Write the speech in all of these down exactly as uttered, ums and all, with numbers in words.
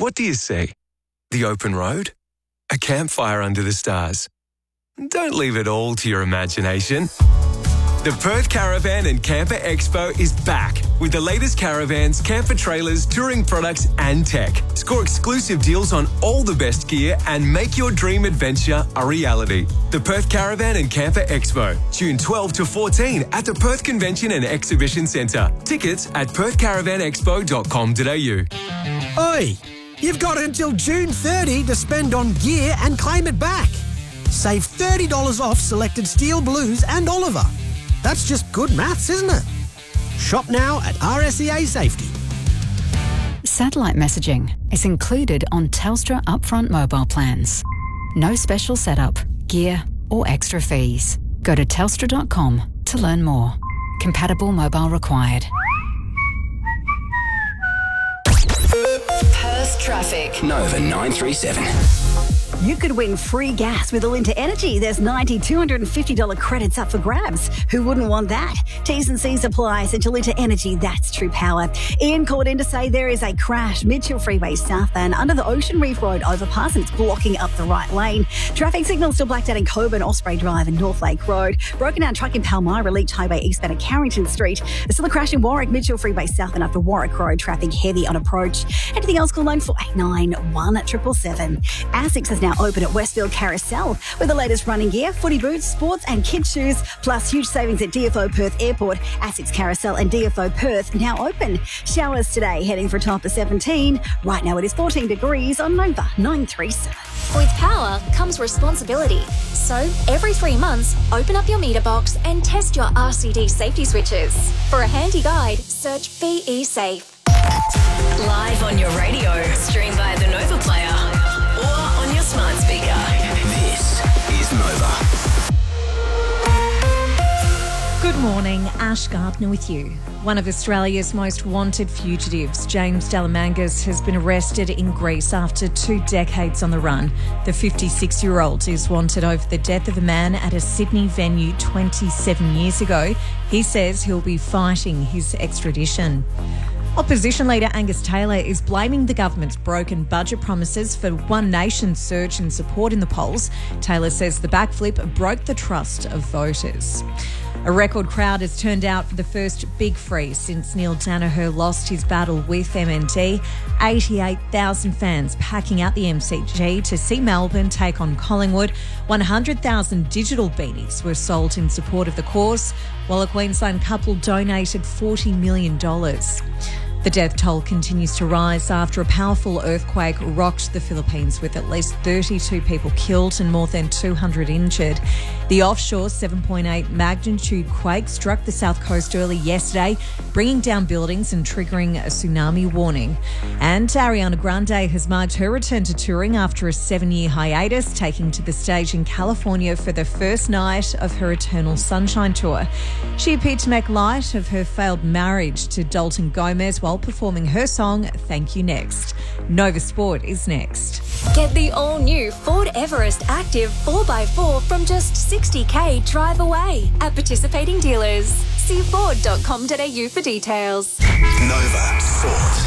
What do you see? The open road? A campfire under the stars? Don't leave it all to your imagination. The Perth Caravan and Camper Expo is back with the latest caravans, camper trailers, touring products and tech. Score exclusive deals on all the best gear and make your dream adventure a reality. The Perth Caravan and Camper Expo, June twelfth to fourteen at the Perth Convention and Exhibition Centre. Tickets at perth caravan expo dot com dot a u. Oi, you've got until June thirtieth to spend on gear and claim it back. Save thirty dollars off selected Steel Blues and Oliver. That's just good maths, isn't it? Shop now at R S E A Safety. Satellite messaging is included on Telstra upfront mobile plans. No special setup, gear or extra fees. Go to telstra dot com to learn more. Compatible mobile required. Perth traffic. Nova nine three seven. You could win free gas with Alinta Energy. There's ninety two hundred fifty dollars credits up for grabs. Who wouldn't want that? T's and C's apply. So Alinta Energy, that's true power. Ian called in to say there is a crash Mitchell Freeway southbound under the Ocean Reef Road overpass and it's blocking up the right lane. Traffic signals still blacked out in Coburn, Osprey Drive and North Lake Road. Broken down truck in Palmyra, Leach Highway eastbound at Carrington Street. There's still a crash in Warwick, Mitchell Freeway southbound after Warwick Road. Traffic heavy on approach. Anything else, call line four eight nine one seven seven. ASICS has now open at Westfield Carousel with the latest running gear, footy boots, sports and kids shoes, plus huge savings at D F O Perth Airport, ASICS Carousel and D F O Perth now open. Showers today, heading for a top of seventeen. Right now it is fourteen degrees on Nova nine three seven. With power comes responsibility. So every three months, open up your meter box and test your R C D safety switches. For a handy guide, search B E Safe. Live on your radio, stream via the Nova Player or on your smart speaker. This is Nova. Good morning, Ash Gardner with you. One of Australia's most wanted fugitives, James Dalamangas, has been arrested in Greece after two decades on the run. The fifty-six-year-old is wanted over the death of a man at a Sydney venue twenty-seven years ago. He says he'll be fighting his extradition. Opposition leader Angus Taylor is blaming the government's broken budget promises for One Nation's surge in support in the polls. Taylor says the backflip broke the trust of voters. A record crowd has turned out for the first big freeze since Neil Danaher lost his battle with M N D. eighty-eight thousand fans packing out the M C G to see Melbourne take on Collingwood. one hundred thousand digital beanies were sold in support of the cause, while a Queensland couple donated forty million dollars. The death toll continues to rise after a powerful earthquake rocked the Philippines with at least thirty-two people killed and more than two hundred injured. The offshore seven point eight magnitude quake struck the south coast early yesterday, bringing down buildings and triggering a tsunami warning. And Ariana Grande has marked her return to touring after a seven-year hiatus, taking to the stage in California for the first night of her Eternal Sunshine tour. She appeared to make light of her failed marriage to Dalton Gomez while performing her song Thank You Next. Nova Sport is next. Get the all-new Ford Everest Active four by four from just sixty k drive away at participating dealers. See ford dot com dot a u for details. Nova Sport.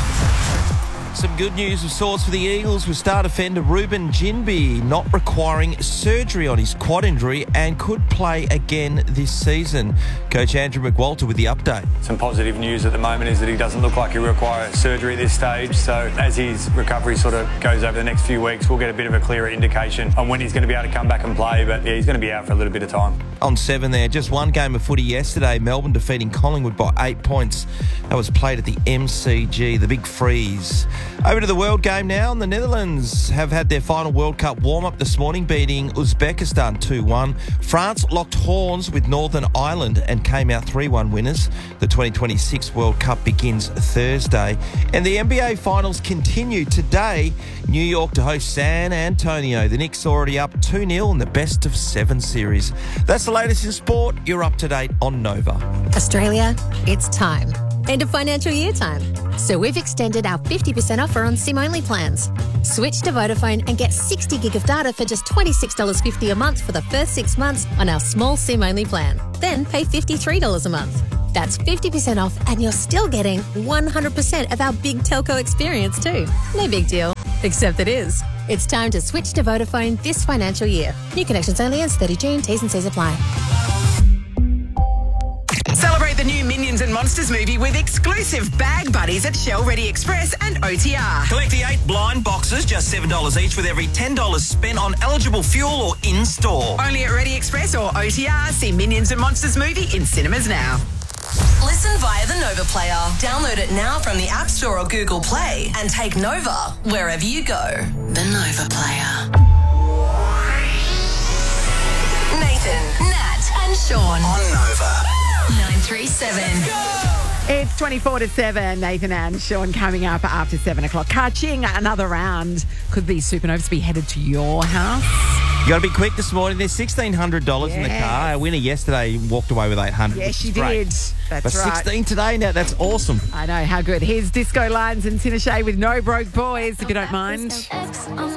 Some good news of sorts for the Eagles with star defender Ruben Ginbey not requiring surgery on his quad injury and could play again this season. Coach Andrew McWalter with the update. Some positive news at the moment is that he doesn't look like he'll require surgery at this stage. So as his recovery sort of goes over the next few weeks, we'll get a bit of a clearer indication on when he's going to be able to come back and play. But yeah, he's going to be out for a little bit of time. On seven there, just one game of footy yesterday, Melbourne defeating Collingwood by eight points. That was played at the M C G, the big freeze. Over to the World Game now, and the Netherlands have had their final World Cup warm-up this morning, beating Uzbekistan two one. France locked horns with Northern Ireland and came out three one winners. The twenty twenty-six World Cup begins Thursday. And the N B A Finals continue today. New York to host San Antonio. The Knicks already up two nil in the best of seven series. That's the latest in sport. You're up to date on Nova. Australia, it's time. End of financial year time. So we've extended our fifty percent offer on SIM-only plans. Switch to Vodafone and get sixty gig of data for just twenty-six dollars fifty a month for the first six months on our small SIM-only plan. Then pay fifty-three dollars a month. That's fifty percent off and you're still getting one hundred percent of our big telco experience too. No big deal. Except it is. It's time to switch to Vodafone this financial year. New connections only ends thirty June. T's and C's apply. Celebrate the new Minions and Monsters movie with exclusive bag buddies at Shell Ready Express and O T R. Collect the eight blind boxes, just seven dollars each, with every ten dollars spent on eligible fuel or in-store. Only at Ready Express or O T R. See Minions and Monsters movie in cinemas now. Listen via the Nova Player. Download it now from the App Store or Google Play and take Nova wherever you go. The Nova Player. Nathan, Nat and Sean. On Nova. nine three seven. It's twenty-four to seven. Nathan and Sean coming up after seven o'clock. Ka-ching, another round. Could these supernovas be headed to your house? You got to be quick this morning. There's sixteen hundred dollars Yes. in the car. Our winner yesterday walked away with eight hundred dollars. Yes, she which is great. did. That's but right. sixteen today now, that's awesome. I know, how good. Here's Disco Lines and Tinashe with No Broke Boys, if you don't mind.